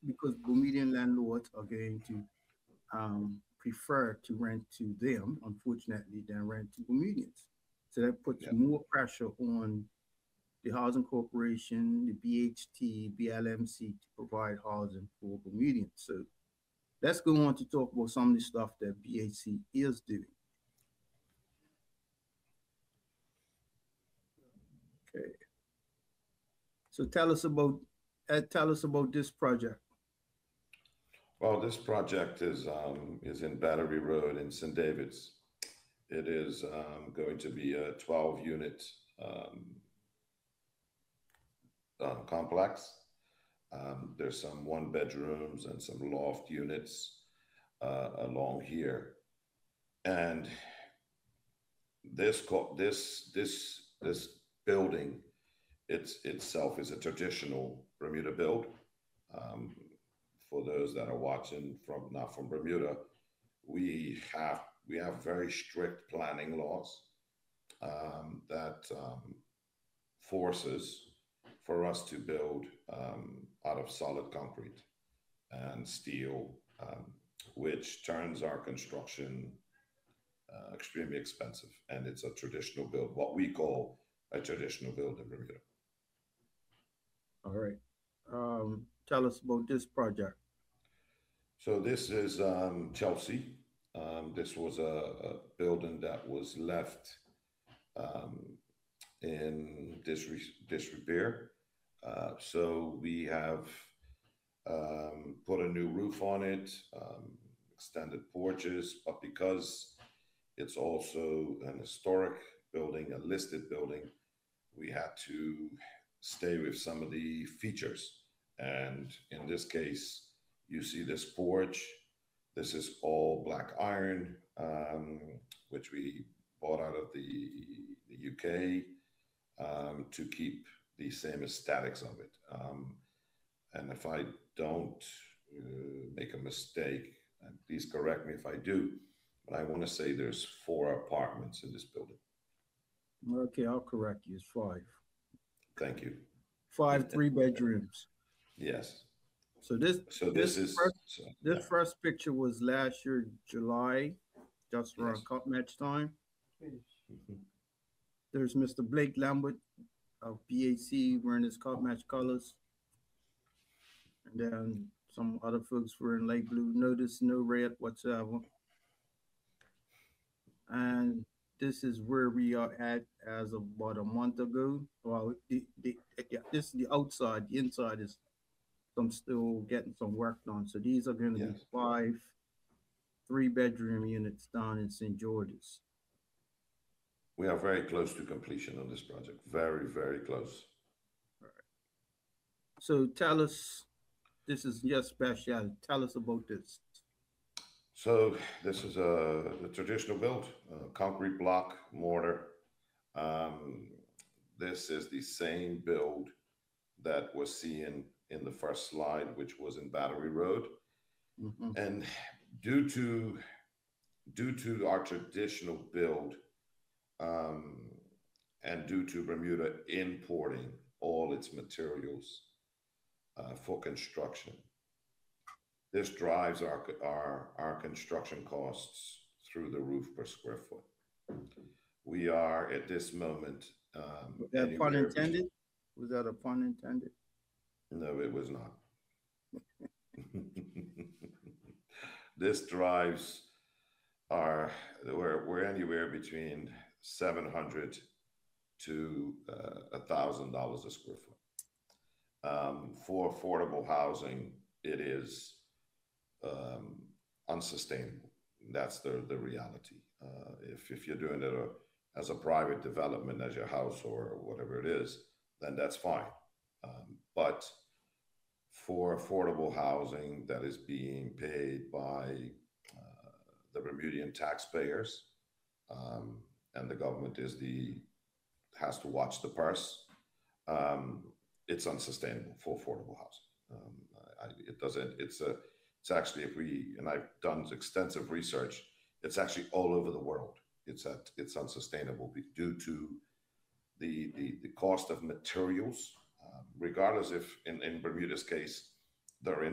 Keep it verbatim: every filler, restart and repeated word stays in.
because Bermudian landlords are going to um, prefer to rent to them, unfortunately, than rent to Bermudians. So that puts Yeah. more pressure on the Housing Corporation, the B H T, B L M C to provide housing for Bermudians. So let's go on to talk about some of the stuff that B H C is doing. Okay. So tell us about uh, tell us about this project. Well, this project is um, is in Battery Road in Saint David's. It is um, going to be a twelve unit um, uh, complex. Um, there's some one bedrooms and some loft units uh, along here, and this co- this this this building it's itself is a traditional Bermuda build. Um, for those that are watching from not from Bermuda, we have we have very strict planning laws um, that um, forces for us to build um, out of solid concrete and steel, um, which turns our construction uh, extremely expensive. And it's a traditional build, what we call a traditional build in Bermuda. All right. Um, tell us about this project. So this is um, Chelsea. Um, this was a, a building that was left um, in disre- disrepair. Uh, so we have um, put a new roof on it, um, extended porches, but because it's also an historic building, a listed building, we had to stay with some of the features. And in this case, you see this porch. This is all black iron, um, which we bought out of the, the U K um, to keep the same aesthetics of it. Um, and if I don't uh, make a mistake, and please correct me if I do, but I want to say there's four apartments in this building. Okay, I'll correct you. It's five. Thank you. Five three bedrooms. Yes. So this So this this is first so this yeah. first picture was last year July, just around Yes. cup match time. Mhm. There's Mister Blake Lambert of B H C wearing his cup match colors, and then some other folks wearing light blue. Notice no red whatsoever. And this is where we are at as of about a month ago. Well, the, the, yeah, this is the outside. The inside is some still getting some work done. So these are going to be Yes. five three bedroom units down in Saint George's. We are very close to completion on this project. Very, very close. So tell us, this is your specialty. Tell us about this. So this is a the traditional build, uh, concrete block, mortar. Um, this is the same build that was seen in the first slide, which was in Battery Road. Mm-hmm. And due to due to our traditional build, um, and due to Bermuda importing all its materials uh, for construction, this drives our, our our construction costs through the roof per square foot. We are at this moment um, Was that pun anywhere intended? between. Was that a pun intended? No, it was not. This drives our we're, we're anywhere between seven hundred to uh, a thousand dollars a square foot. Um, for affordable housing, it is um, unsustainable. That's the the reality. Uh, if if you're doing it uh, as a private development, as your house or whatever it is, then that's fine. Um, but for affordable housing that is being paid by uh, the Bermudian taxpayers, um, and the government is the has to watch the purse. Um, it's unsustainable for affordable housing. Um, I, it doesn't. It's a. It's actually if we and I've done extensive research. It's actually all over the world. It's at. It's unsustainable due to the the, the cost of materials. Um, regardless if in, in Bermuda's case they're